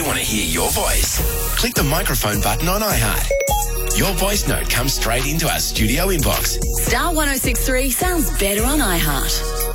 want to hear your voice? Click the microphone button on iHeart. Your voice note comes straight into our studio inbox. Star 106.3 sounds better on iHeart.